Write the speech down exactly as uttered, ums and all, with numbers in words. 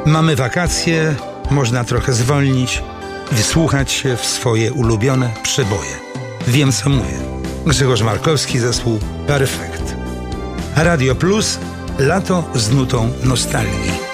Mamy wakacje, można trochę zwolnić, wsłuchać się w swoje ulubione przeboje. Wiem, co mówię. Grzegorz Markowski, zespół Perfekt. Radio Plus, lato z nutą nostalgii.